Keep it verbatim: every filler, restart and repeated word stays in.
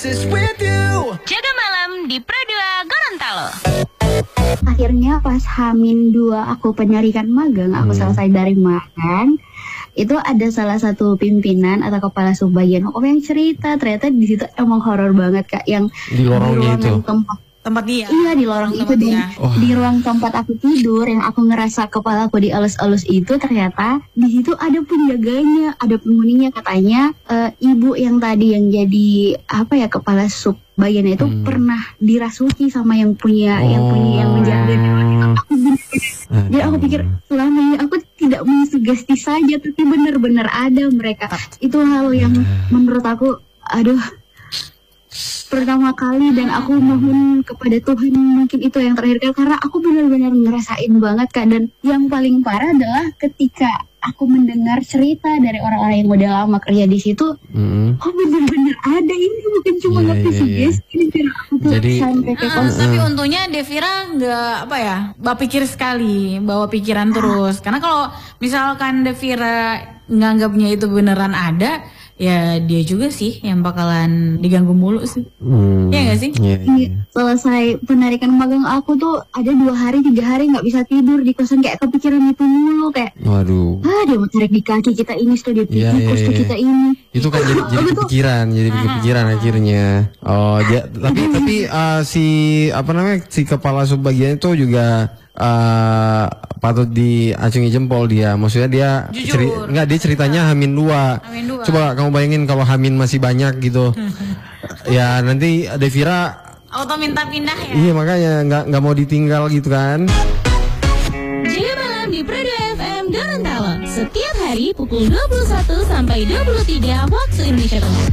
oasis with you. Jaga malam di Pro dua Gorontalo. Akhirnya pas Hamin dua aku penarikan magang, aku hmm. selesai dari magang, itu ada salah satu pimpinan atau kepala subbagian hukum yang cerita ternyata di situ emang horor banget Kak, yang di lorongnya itu. Tempat tempat dia. Iya, di lorong itu di, oh. di ruang tempat aku tidur yang aku ngerasa kepala aku dielus-elus itu ternyata di situ ada penjaganya, ada penghuninya. Katanya uh, ibu yang tadi yang jadi apa ya kepala sub bagian itu hmm. pernah dirasuki sama yang punya oh. yang punya yang menjaga. Aku jadi aku pikir selama ini aku tidak mensugesti saja, tapi benar-benar ada mereka. Itu hal yang menurut aku aduh pertama kali, dan aku mohon kepada Tuhan mungkin itu yang terakhir kali, karena aku benar-benar ngerasain banget Kak. Dan yang paling parah adalah ketika aku mendengar cerita dari orang-orang yang udah lama kerja di situ, mm-hmm. oh benar-benar ada, ini bukan cuma yeah, ngerti yeah, sugesti yeah. Aku tuh jadi sampai ke uh, tapi untungnya Devira nggak apa ya berpikir sekali, bawa pikiran terus, karena kalau misalkan Devira nganggapnya itu beneran ada, ya dia juga sih yang bakalan diganggu mulu sih. Hmm. Ya gak sih? Yeah, yeah. Selesai penarikan magang aku tuh ada dua hari tiga hari nggak bisa tidur di kosan, kayak kepikiran itu mulu, kayak waduh, ah dia mau tarik di kaki kita ini, studio yeah, yeah, yeah. kita ini. Itu kan jadi, jadi kepikiran, jadi kepikiran akhirnya. Oh, ja, tapi tapi uh, si apa namanya si kepala subbagian itu juga Uh, patut diacungi jempol dia. Maksudnya dia ceri enggak dia ceritanya Hamin dua. Hamin dua. Coba kamu bayangin kalau Hamin masih banyak gitu. Ya nanti Devira auto minta pindah ya. Iya makanya nggak nggak mau ditinggal gitu kan. Jaga malam di Pro dua F M Gorontalo setiap hari pukul dua puluh satu sampai dua puluh tiga waktu Indonesia Tengah.